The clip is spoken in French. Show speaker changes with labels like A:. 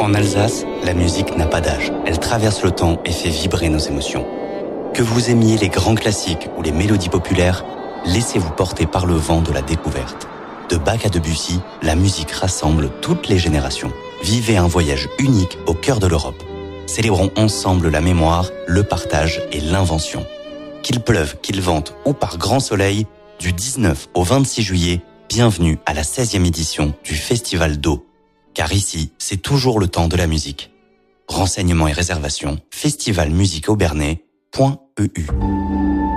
A: En Alsace, la musique n'a pas d'âge. Elle traverse le temps et fait vibrer nos émotions. Que vous aimiez les grands classiques ou les mélodies populaires, laissez-vous porter par le vent de la découverte. De Bach à Debussy, la musique rassemble toutes les générations. Vivez un voyage unique au cœur de l'Europe. Célébrons ensemble la mémoire, le partage et l'invention. Qu'il pleuve, qu'il vente ou par grand soleil, du 19 au 26 juillet, bienvenue à la 16e édition du Festival d'eau. Car ici, c'est toujours le temps de la musique. Renseignements et réservations, festivalmusiqueaubernais.eu